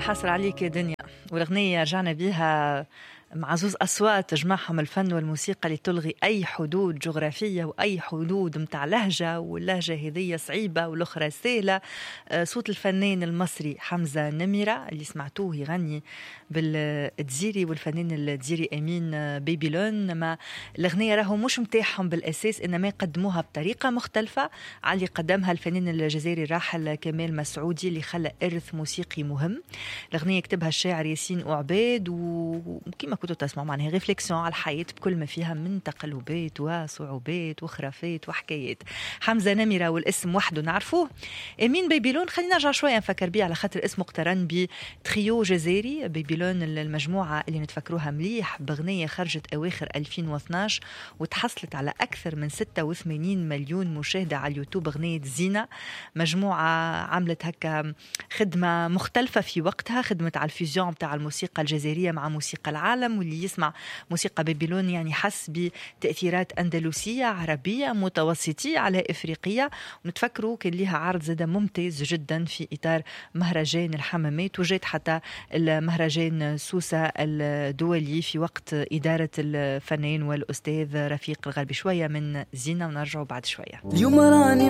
حصر عليك يا دنيا. والأغنية رجعنا بيها مع زوز أصوات تجمعهم الفن والموسيقى لتلغي أي حدود جغرافية وأي حدود متاع لهجة، واللهجة هذية صعيبة والأخرى سهلة. صوت الفنان المصري حمزة نمرة اللي سمعتوه يغني بالدزيري، والفنان الدزيري أمين بيبيلون. ما الأغنية راهو مش متاحهم بالأساس، إنما قدموها بطريقة مختلفة على اللي قدمها الفنان الجزائري الراحل كمال مسعودي اللي خلى إرث موسيقي مهم. الأغنية كتبها الشاعر ياسين أعباد، وكما كنتوا تسمعوا معناها ريفليكسيون على الحياة بكل ما فيها من تقلبات وصعوبات وخرافات وحكايات. حمزة نمرة والاسم وحده نعرفوه. أمين بيبيلون خلينا نرجع شوية نفكر بيه على خاطر اسمه اقترن بتريو جزائري. بيبيلون المجموعة اللي نتفكروها مليح بغنية خرجت أواخر 2012 وتحصلت على أكثر من 86 مليون مشاهدة على اليوتيوب. غنية زينة، مجموعة عملت هكا خدمة مختلفة في وقتها، خدمة على الفيزيون بتاع الموسيقى الجزائرية مع موسيقى العالم. واللي يسمع موسيقى بيبيلون يعني حس بتأثيرات أندلسية عربية متوسطية على إفريقية. ونتفكروا كان لها عرض زادة ممتاز جدا في إطار مهرجان الحمامات، وجات حتى المهرجان سوسة الدولي في وقت إدارة الفنان والأستاذ رفيق الغربي. شوية من زينة ونرجعوا بعد شوية.